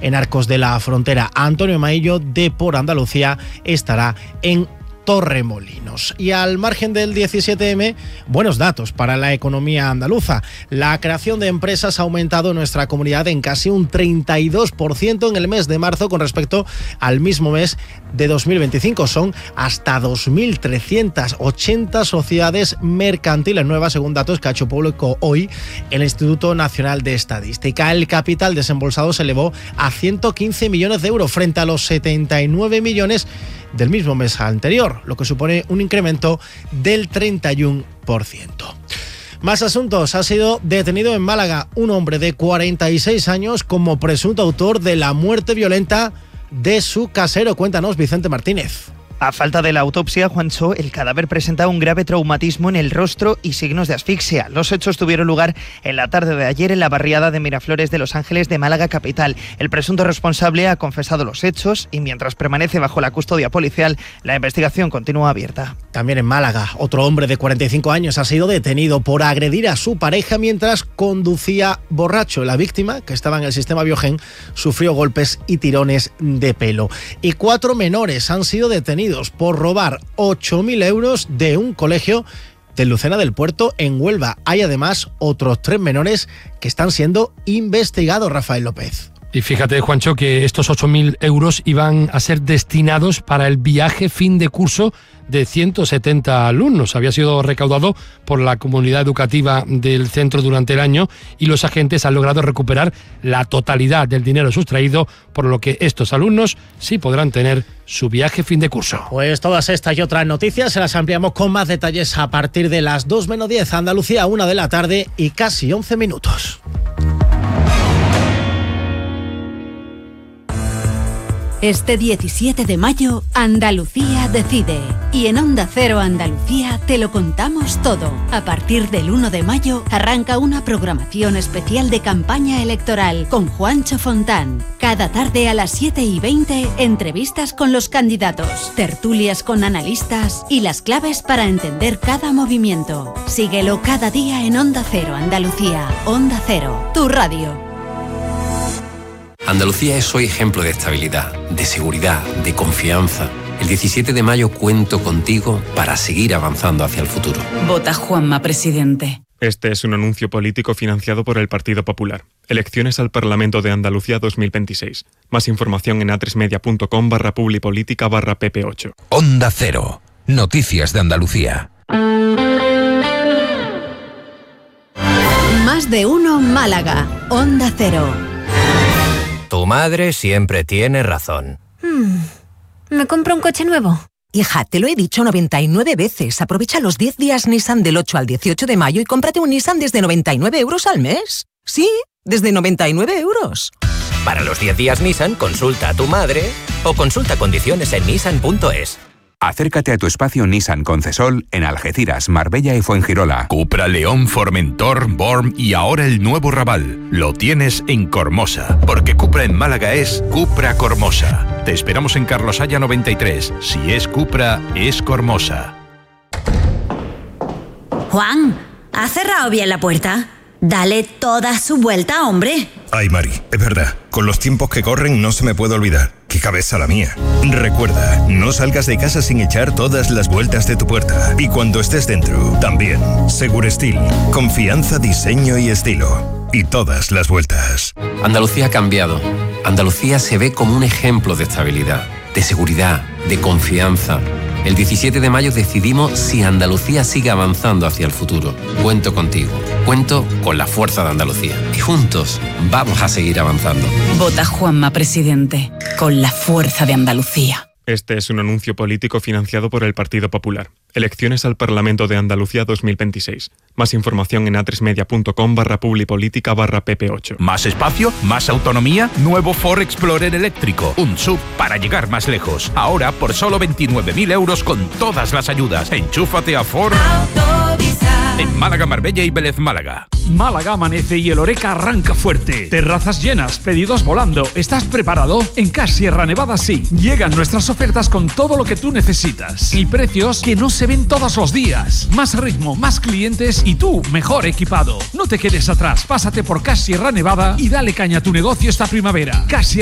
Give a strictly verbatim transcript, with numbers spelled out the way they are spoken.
en Arcos de la Frontera. Antonio Maillo, de Por Andalucía, estará en Torremolinos. Y al margen del diecisiete eme, buenos datos para la economía andaluza. La creación de empresas ha aumentado en nuestra comunidad en casi un treinta y dos por ciento en el mes de marzo con respecto al mismo mes de dos mil veinticinco. Son hasta dos mil trescientas ochenta sociedades mercantiles nuevas, según datos que ha hecho público hoy el Instituto Nacional de Estadística. El capital desembolsado se elevó a ciento quince millones de euros frente a los setenta y nueve millones del mismo mes anterior, lo que supone un incremento del treinta y uno por ciento. Más asuntos. Ha sido detenido en Málaga un hombre de cuarenta y seis años como presunto autor de la muerte violenta de su casero. Cuéntanos, Vicente Martínez. A falta de la autopsia, Juancho, el cadáver presenta un grave traumatismo en el rostro y signos de asfixia. Los hechos tuvieron lugar en la tarde de ayer en la barriada de Miraflores de Los Ángeles de Málaga capital. El presunto responsable ha confesado los hechos y mientras permanece bajo la custodia policial, la investigación continúa abierta. También en Málaga, otro hombre de cuarenta y cinco años ha sido detenido por agredir a su pareja mientras conducía borracho. La víctima, que estaba en el sistema Biogen, sufrió golpes y tirones de pelo. Y cuatro menores han sido detenidos por robar ocho mil euros de un colegio de Lucena del Puerto en Huelva. Hay además otros tres menores que están siendo investigados, Rafael López. Y fíjate, Juancho, que estos ocho mil euros iban a ser destinados para el viaje fin de curso de ciento setenta alumnos. Había sido recaudado por la comunidad educativa del centro durante el año y los agentes han logrado recuperar la totalidad del dinero sustraído, por lo que estos alumnos sí podrán tener su viaje fin de curso. Pues todas estas y otras noticias se las ampliamos con más detalles a partir de las dos menos diez, Andalucía, una de la tarde y casi once minutos. Este diecisiete de mayo, Andalucía decide. Y en Onda Cero Andalucía te lo contamos todo. A partir del uno de mayo arranca una programación especial de campaña electoral con Juancho Fontán. Cada tarde a las siete y veinte, entrevistas con los candidatos, tertulias con analistas y las claves para entender cada movimiento. Síguelo cada día en Onda Cero Andalucía. Onda Cero, tu radio. Andalucía es hoy ejemplo de estabilidad, de seguridad, de confianza. El diecisiete de mayo cuento contigo para seguir avanzando hacia el futuro. Vota Juanma, presidente. Este es un anuncio político financiado por el Partido Popular. Elecciones al Parlamento de Andalucía dos mil veintiséis. Más información en atresmedia.com barra publipolítica barra pp8. Onda Cero. Noticias de Andalucía. Más de uno Málaga. Onda Cero. Tu madre siempre tiene razón. Hmm. ¿Me compro un coche nuevo? Hija, te lo he dicho noventa y nueve veces. Aprovecha los diez días Nissan del ocho al dieciocho de mayo y cómprate un Nissan desde noventa y nueve euros al mes. Sí, desde noventa y nueve euros. Para los diez días Nissan, consulta a tu madre o consulta condiciones en nissan punto es. Acércate a tu espacio Nissan Concesol en Algeciras, Marbella y Fuengirola. Cupra, León, Formentor, Born y ahora el nuevo Raval. Lo tienes en Cormosa, porque Cupra en Málaga es Cupra Cormosa. Te esperamos en Carlos Haya noventa y tres. Si es Cupra, es Cormosa. Juan, ¿has cerrado bien la puerta? Dale toda su vuelta, hombre. Ay, Mari, es verdad. Con los tiempos que corren no se me puede olvidar. ¡Qué cabeza la mía! Recuerda, no salgas de casa sin echar todas las vueltas de tu puerta. Y cuando estés dentro, también. Segurestil. Confianza, diseño y estilo. Y todas las vueltas. Andalucía ha cambiado. Andalucía se ve como un ejemplo de estabilidad, de seguridad, de confianza. El diecisiete de mayo decidimos si Andalucía sigue avanzando hacia el futuro. Cuento contigo. Cuento con la fuerza de Andalucía. Y juntos vamos a seguir avanzando. Vota Juanma, presidente. Con la fuerza de Andalucía. Este es un anuncio político financiado por el Partido Popular. Elecciones al Parlamento de Andalucía dos mil veintiséis. Más información en atresmedia.com barra publipolítica barra pp8. Más espacio, más autonomía, nuevo Ford Explorer eléctrico. Un sub para llegar más lejos. Ahora por solo veintinueve mil euros con todas las ayudas. Enchúfate a Ford. En Málaga, Marbella y Vélez Málaga. Málaga amanece y el Oreca arranca fuerte. Terrazas llenas, pedidos volando. ¿Estás preparado? En Cash Sierra Nevada sí. Llegan nuestras ofertas con todo lo que tú necesitas. Y precios que no se ven todos los días. Más ritmo, más clientes y tú mejor equipado. No te quedes atrás. Pásate por Cash Sierra Nevada y dale caña a tu negocio esta primavera. Cash